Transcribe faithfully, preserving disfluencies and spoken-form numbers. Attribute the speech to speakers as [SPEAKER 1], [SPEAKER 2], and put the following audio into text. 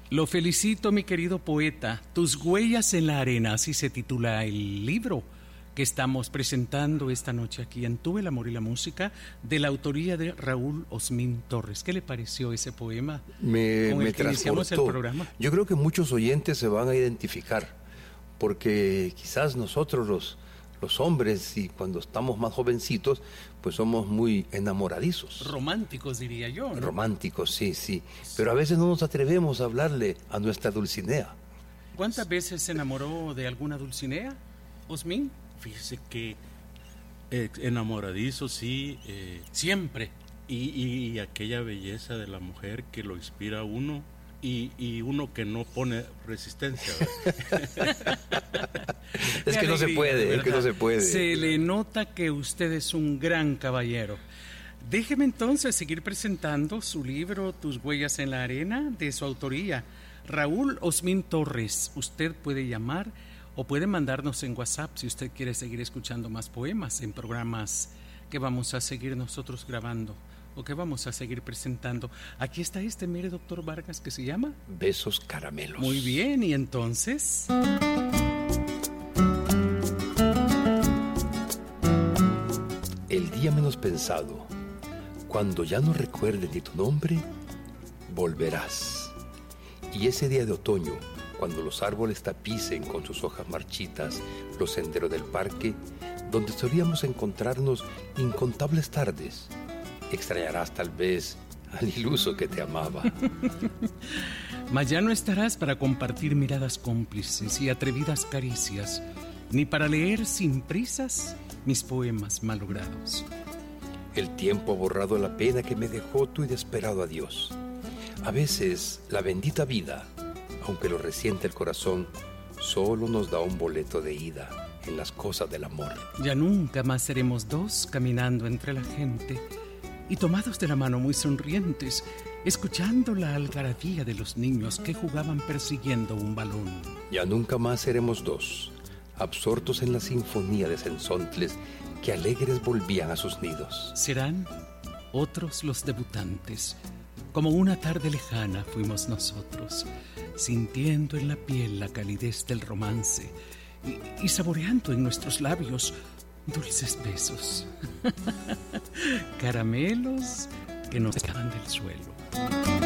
[SPEAKER 1] Lo felicito, mi querido poeta. Tus huellas en la arena, así se titula el libro que estamos presentando esta noche aquí en Tuve el amor y la música, de la autoría de Raúl Osmin Torres. ¿Qué le pareció ese poema
[SPEAKER 2] Me,
[SPEAKER 1] con el
[SPEAKER 2] me
[SPEAKER 1] que iniciamos el programa?
[SPEAKER 2] Yo creo que muchos oyentes se van a identificar, porque quizás nosotros los, los hombres, y cuando estamos más jovencitos, pues somos muy enamoradizos.
[SPEAKER 1] Románticos, diría yo, ¿no?
[SPEAKER 2] Románticos, sí, sí. Pero a veces no nos atrevemos a hablarle a nuestra Dulcinea.
[SPEAKER 1] ¿Cuántas veces se enamoró de alguna Dulcinea, Osmin?
[SPEAKER 3] Fíjese que eh, enamoradizo, sí. Eh,
[SPEAKER 1] Siempre.
[SPEAKER 3] Y, y, y aquella belleza de la mujer que lo inspira a uno y, y uno que no pone resistencia.
[SPEAKER 2] Es que no se puede, es que no se puede.
[SPEAKER 1] Se le nota que usted es un gran caballero. Déjeme entonces seguir presentando su libro Tus huellas en la arena, de su autoría, Raúl Osmin Torres. Usted puede llamar o puede mandarnos en WhatsApp si usted quiere seguir escuchando más poemas en programas que vamos a seguir nosotros grabando o que vamos a seguir presentando. Aquí está este, mire, doctor Vargas, que se llama
[SPEAKER 2] Besos Caramelos.
[SPEAKER 1] Muy bien, y entonces...
[SPEAKER 2] El día menos pensado, cuando ya no recuerdes ni tu nombre, volverás. Y ese día de otoño, cuando los árboles tapicen con sus hojas marchitas los senderos del parque, donde solíamos encontrarnos incontables tardes, extrañarás tal vez al iluso que te amaba.
[SPEAKER 1] Mas ya no estarás para compartir miradas cómplices y atrevidas caricias, ni para leer sin prisas mis poemas malogrados.
[SPEAKER 2] El tiempo ha borrado la pena que me dejó tu inesperado adiós. A veces la bendita vida, aunque lo resiente el corazón, solo nos da un boleto de ida en las cosas del amor.
[SPEAKER 1] Ya nunca más seremos dos caminando entre la gente y tomados de la mano muy sonrientes, escuchando la algarabía de los niños que jugaban persiguiendo un balón.
[SPEAKER 2] Ya nunca más seremos dos, absortos en la sinfonía de sensontles que alegres volvían a sus nidos.
[SPEAKER 1] Serán otros los debutantes. Como una tarde lejana fuimos nosotros, sintiendo en la piel la calidez del romance y, y saboreando en nuestros labios dulces besos. Caramelos que nos caen del suelo.